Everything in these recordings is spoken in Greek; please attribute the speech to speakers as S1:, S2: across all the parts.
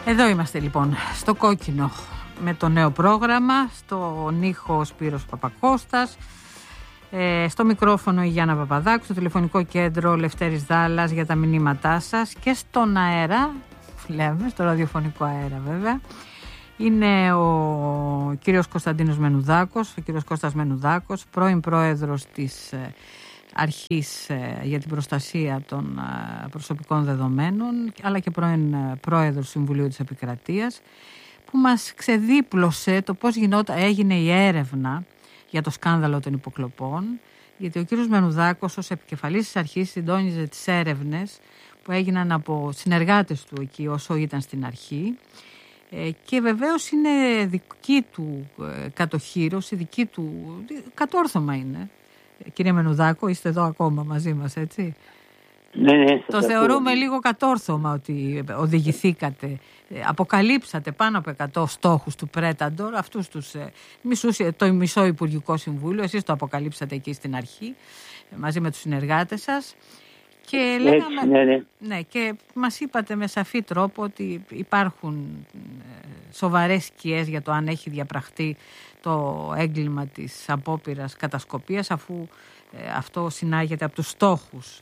S1: Εδώ είμαστε λοιπόν στο Κόκκινο με το νέο πρόγραμμα, στον ήχο Σπύρος Παπακώστας, στο μικρόφωνο η Γιάννα Παπαδάκου, στο τηλεφωνικό κέντρο Λευτέρης Δάλλας για τα μηνύματά σας και στον αέρα, λέμε, στο ραδιοφωνικό αέρα βέβαια, είναι ο κύριος Κωνσταντίνος Μενουδάκος, ο κύριος Κώστας Μενουδάκος, πρώην πρόεδρος της Αρχής για την Προστασία των Προσωπικών Δεδομένων, αλλά και πρώην πρόεδρος του Συμβουλίου της Επικρατείας, που μας ξεδίπλωσε το πώς έγινε η έρευνα για το σκάνδαλο των υποκλοπών, γιατί ο κύριος Μενουδάκος ως επικεφαλής της αρχής συντόνιζε τις έρευνες που έγιναν από συνεργάτες του εκεί όσο ήταν στην αρχή, και βεβαίως είναι δική του κατοχύρωση, δική του κατόρθωμα είναι. Κύριε Μενουδάκο, είστε εδώ ακόμα μαζί μας, έτσι?
S2: Ναι,
S1: το θεωρούμε λίγο κατόρθωμα ότι οδηγηθήκατε, αποκαλύψατε πάνω από 100 στόχους του Πρέταντορ, αυτούς τους το μισό Υπουργικό Συμβούλιο, εσείς το αποκαλύψατε εκεί στην αρχή μαζί με τους συνεργάτες σας και λέγαμε, ναι, και μας είπατε με σαφή τρόπο ότι υπάρχουν σοβαρές σκιές για το αν έχει διαπραχτεί το έγκλημα της απόπειρας κατασκοπίας, αφού αυτό συνάγεται από τους στόχους,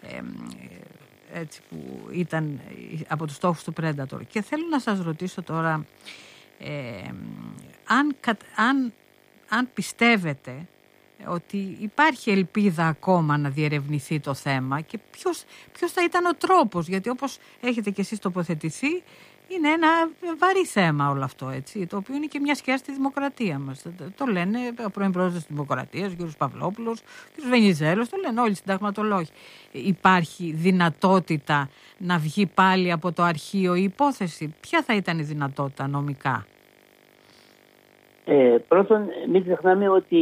S1: έτσι, που ήταν από τους στόχους του Predator. Και θέλω να σας ρωτήσω τώρα αν πιστεύετε ότι υπάρχει ελπίδα ακόμα να διερευνηθεί το θέμα και ποιος θα ήταν ο τρόπος, γιατί όπως έχετε και εσείς τοποθετηθεί, είναι ένα βαρύ θέμα όλο αυτό, έτσι, το οποίο είναι και μια σκιά στη δημοκρατία μας. Το λένε ο πρώην πρόεδρος της Δημοκρατίας, ο κ. Παυλόπουλος, ο κ. Βενιζέλος, το λένε όλοι οι συνταγματολόγοι. Υπάρχει δυνατότητα να βγει πάλι από το αρχείο η υπόθεση? Ποια θα ήταν η δυνατότητα νομικά?
S2: Πρώτον, μην ξεχνάμε ότι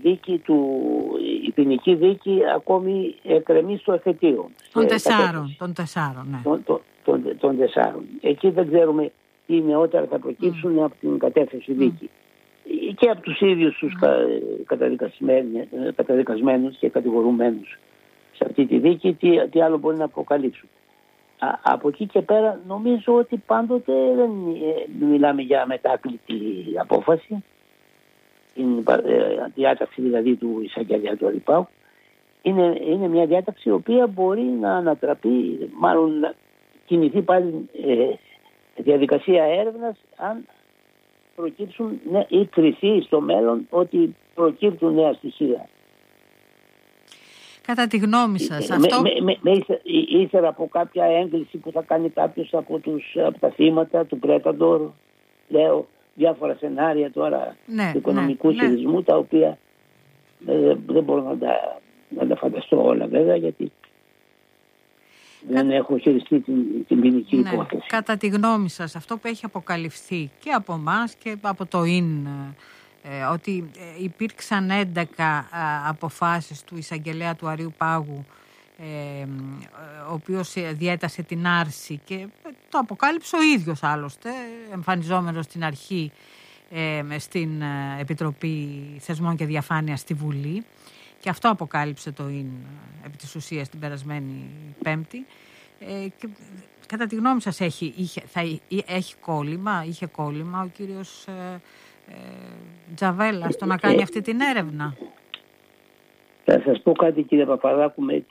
S2: η ποινική δίκη ακόμη εκκρεμεί στο εφετείο.
S1: Των τεσσάρων, ναι.
S2: Των 4. Εκεί δεν ξέρουμε τι νεότερα θα προκύψουν από την κατέφεση δίκη. Και από τους ίδιους τους καταδικασμένους και κατηγορουμένους σε αυτή τη δίκη, τι άλλο μπορεί να αποκαλύψουν. Από εκεί και πέρα νομίζω ότι πάντοτε δεν μιλάμε για μετάκλητη απόφαση. Είναι διάταξη δηλαδή του εισαγγελέα του Αλιπάου. Είναι μια διάταξη η οποία μπορεί να ανατραπεί, μάλλον να κινηθεί πάλι διαδικασία έρευνας αν προκύψουν ή κριθεί στο μέλλον ότι προκύπτουν νέα στοιχεία.
S1: Κατά τη γνώμη σας αυτό...
S2: Ύστερα από κάποια έγκληση που θα κάνει κάποιος από τα θύματα του Πρέταντορ, λέω διάφορα σενάρια τώρα του οικονομικού χειρισμού, τα οποία δεν μπορώ να τα φανταστώ όλα βέβαια, γιατί δεν έχω χειριστεί την ποινική υπόθεση.
S1: Κατά τη γνώμη σας, αυτό που έχει αποκαλυφθεί και από εμάς και από το ΙΝ, ότι υπήρξαν 11 αποφάσεις του εισαγγελέα του Αρείου Πάγου, ο οποίος διέτασε την άρση, και το αποκάλυψε ο ίδιος άλλωστε, εμφανιζόμενος στην αρχή στην Επιτροπή Θεσμών και Διαφάνειας στη Βουλή, και αυτό αποκάλυψε το ΙΝ επί της ουσίας την περασμένη Πέμπτη. Και κατά τη γνώμη σας είχε κόλλημα ο κύριος Τζαβέλας το να κάνει αυτή την έρευνα?
S2: Θα σας πω κάτι, κύριε Παπαδάκου, με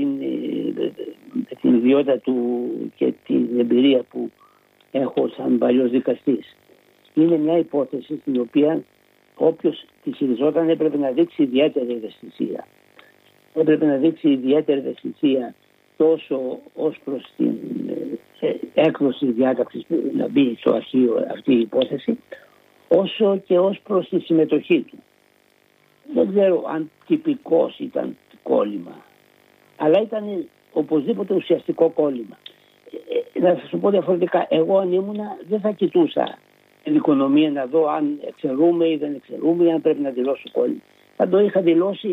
S2: την ιδιότητα του και την εμπειρία που έχω σαν παλιός δικαστής. Είναι μια υπόθεση στην οποία όποιος τη χειριζόταν έπρεπε να δείξει ιδιαίτερη ευαισθησία. Έπρεπε να δείξει ιδιαίτερη ευαισθησία τόσο ως προς την έκδοση της διάταξης να μπει στο αρχείο αυτή η υπόθεση, όσο και ως προς τη συμμετοχή του. Δεν ξέρω αν τυπικός ήταν κόλλημα, αλλά ήταν οπωσδήποτε ουσιαστικό κόλλημα. Να σας το πω διαφορετικά, εγώ αν ήμουνα δεν θα κοιτούσα την οικονομία να δω αν εξαιρούμε ή δεν εξαιρούμε, αν πρέπει να δηλώσω κόλλημα. Θα το είχα δηλώσει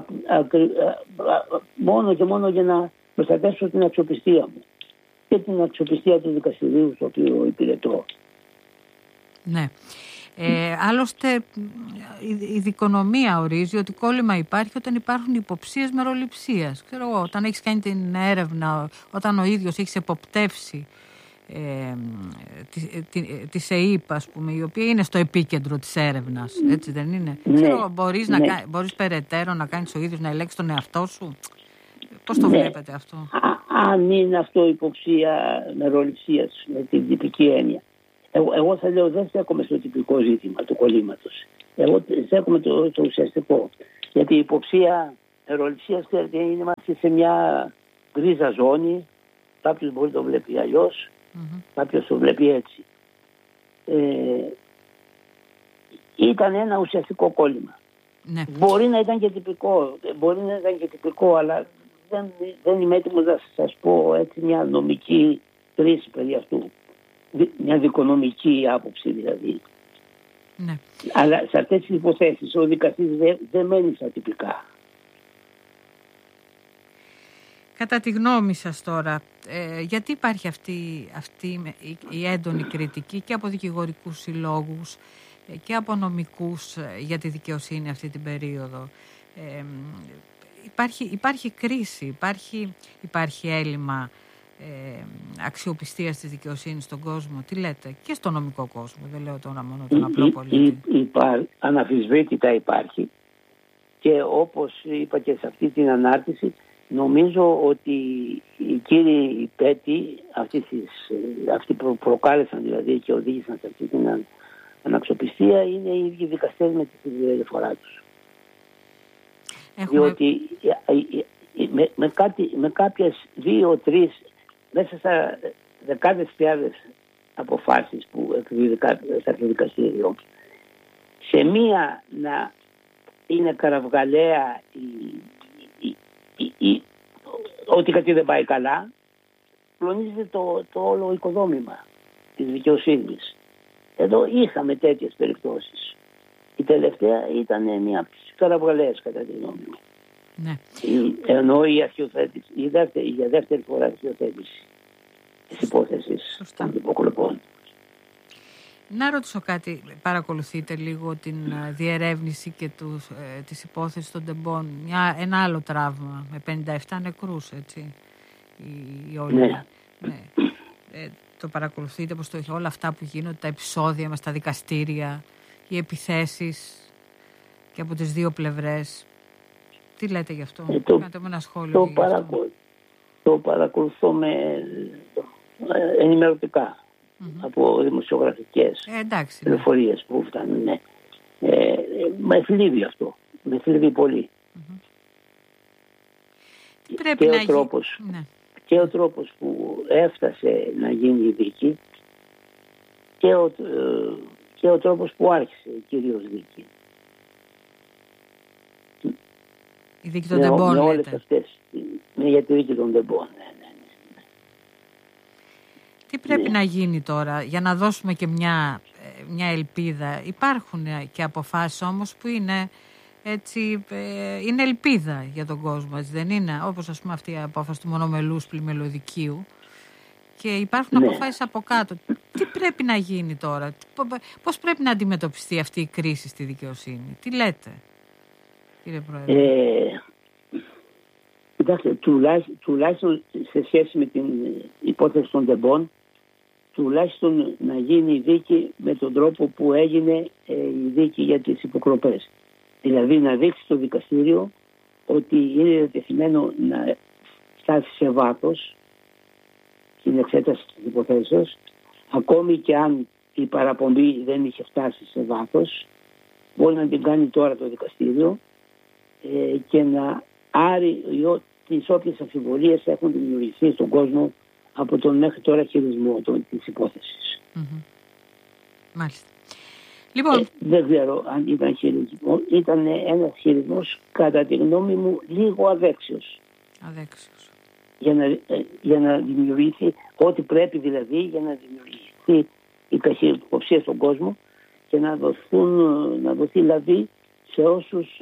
S2: μόνο και μόνο για να προστατεύσω την αξιοπιστία μου και την αξιοπιστία του δικαστηρίου στο οποίο υπηρετώ.
S1: Ναι. Άλλωστε η δικονομία ορίζει ότι κόλλημα υπάρχει όταν υπάρχουν υποψίες μεροληψίας. Ξέρω εγώ, όταν έχεις κάνει την έρευνα, όταν ο ίδιος έχεις εποπτεύσει της ΕΥΠ, ας πούμε, η οποία είναι στο επίκεντρο της έρευνας, έτσι δεν είναι?
S2: Ναι,
S1: Ξέρω, μπορείς περαιτέρω να κάνεις ο ίδιος, να ελέγξεις τον εαυτό σου. Πώς το βλέπετε αυτό?
S2: Αν είναι αυτό υποψία μεροληψίας με την τυπική έννοια, εγώ θα λέω δεν στέκομαι στο τυπικό ζήτημα του κολλήματος. Εγώ στέκομαι το ουσιαστικό. Γιατί η υποψία μεροληψίας, ξέρετε, είμαστε σε μια γκρίζα ζώνη. Κάποιος μπορεί να το βλέπει αλλιώς, κάποιος το βλέπει έτσι. Ήταν ένα ουσιαστικό κόλλημα. Ναι. Μπορεί να ήταν και τυπικό, αλλά δεν είμαι έτοιμος να σας πω έτσι μια νομική κρίση περί αυτού. Μια δικονομική άποψη δηλαδή. Ναι. Αλλά σε αυτές τις υποθέσεις ο δικαστής δεν μένει στα τυπικά.
S1: Κατά τη γνώμη σας τώρα, γιατί υπάρχει αυτή η έντονη κριτική και από δικηγορικούς συλλόγους και από νομικούς για τη δικαιοσύνη αυτή την περίοδο? Υπάρχει κρίση, υπάρχει έλλειμμα αξιοπιστίας της δικαιοσύνης στον κόσμο. Τι λέτε? Και στο νομικό κόσμο, δεν λέω τώρα μόνο τον απλό πολίτη.
S2: Αναμφισβήτητα υπάρχει, και όπως είπα και σε αυτή την ανάρτηση, νομίζω ότι οι κύριοι υπέτειοι αυτοί που προκάλεσαν δηλαδή και οδήγησαν σε αυτή την αναξιοπιστία είναι οι ίδιοι δικαστές με τη συμπεριφορά τους. Διότι με κάποιες 2-3 μέσα στα δεκάδες χιλιάδες αποφάσεις που εκδίδει στα δικαστήριο, σε μία να είναι καραυγαλαία ότι κάτι δεν πάει καλά, πλονίζεται το όλο οικοδόμημα της δικαιοσύνης. Εδώ είχαμε τέτοιες περιπτώσεις. Η τελευταία ήταν μια από τις καραυγαλαίες κατά τη γνώμη μου. Ναι. Ενώ η αρχιοθέτηση, για δεύτερη φορά αρχιοθέτηση της υπόθεσης των υποκλοπών.
S1: Να ρωτήσω κάτι, παρακολουθείτε λίγο την διερεύνηση και της υπόθεσης των Ντεμπών? Ένα άλλο τραύμα με 57 νεκρούς, έτσι, η όλη. Ναι. Το παρακολουθείτε πως όλα αυτά που γίνονται, τα επεισόδια μες στα δικαστήρια, οι επιθέσεις και από τις δύο πλευρές? Τι λέτε γι' αυτό? Κάντε με ένα σχόλιο.
S2: Το παρακολουθώ ενημερωτικά. Από δημοσιογραφικές πληροφορίες που φτάνουν. Ναι. Με θλίβει αυτό. Με θλίβει πολύ. Και ο τρόπος που έφτασε να γίνει η δίκη και ο τρόπος που άρχισε κυρίως δίκη.
S1: Η δίκη των Ντεμπών,
S2: όλες αυτές, για τη δίκη των Ντεμπών.
S1: Τι πρέπει να γίνει τώρα για να δώσουμε και μια ελπίδα? Υπάρχουν και αποφάσεις όμως που είναι έτσι, είναι ελπίδα για τον κόσμο, έτσι δεν είναι? Όπως ας πούμε αυτή η απόφαση του μονομελούς πλημελωδικίου, και υπάρχουν αποφάσεις από κάτω. Τι πρέπει να γίνει τώρα? Πώς πρέπει να αντιμετωπιστεί αυτή η κρίση στη δικαιοσύνη? Τι λέτε, κύριε Πρόεδρε?
S2: Κοιτάξτε, τουλάχιστον σε σχέση με την υπόθεση των Ντεμπών, τουλάχιστον να γίνει η δίκη με τον τρόπο που έγινε η δίκη για τις υποκλοπές. Δηλαδή να δείξει στο δικαστήριο ότι είναι διατεθειμένο να φτάσει σε βάθος στην εξέταση της υποθέσεως, ακόμη και αν η παραπομπή δεν είχε φτάσει σε βάθος, μπορεί να την κάνει τώρα το δικαστήριο και να άρει τις όποιες αμφιβολίες έχουν δημιουργηθεί στον κόσμο από τον μέχρι τώρα χειρισμό της υπόθεσης.
S1: Μάλιστα. Λοιπόν,
S2: δεν ξέρω αν ήταν χειρισμό. Ήταν ένας χειρισμός, κατά τη γνώμη μου, λίγο αδέξιος. Για να δημιουργηθεί ό,τι πρέπει, δηλαδή για να δημιουργηθεί η καχυποψία στον κόσμο και να δοθεί δηλαδή σε όσους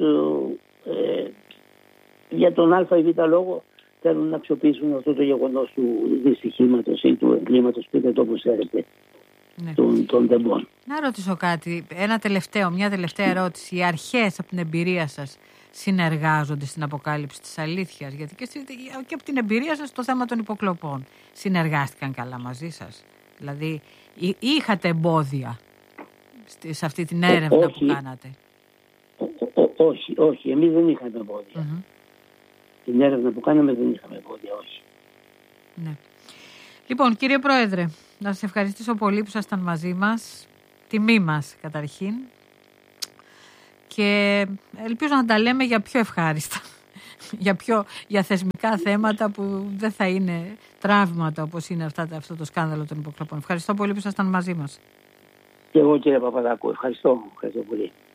S2: για τον α ή β λόγο θέλουν να αξιοποιήσουν αυτό το γεγονός του δυστυχήματος ή του εγκλήματος, πείτε το όπως θέλετε, των Ντεμπών.
S1: Να ρωτήσω κάτι, μια τελευταία ερώτηση. Οι αρχές από την εμπειρία σας συνεργάζονται στην αποκάλυψη της αλήθειας? Γιατί και από την εμπειρία σας στο θέμα των υποκλοπών συνεργάστηκαν καλά μαζί σας? Δηλαδή είχατε εμπόδια σε αυτή την έρευνα που κάνατε?
S2: Όχι, εμείς δεν είχαμε εμπόδια. Την έρευνα που κάναμε δεν είχαμε εμπόδια, όχι.
S1: Ναι. Λοιπόν, κύριε Πρόεδρε, να σας ευχαριστήσω πολύ που ήσασταν μαζί μας. Τιμή μας καταρχήν. Και ελπίζω να τα λέμε για πιο ευχάριστα. για θεσμικά θέματα που δεν θα είναι τραύματα όπως είναι αυτό το σκάνδαλο των υποκλοπών. Ευχαριστώ πολύ που ήσασταν μαζί μας.
S2: Και εγώ, κύριε Παπαδάκου, ευχαριστώ πολύ.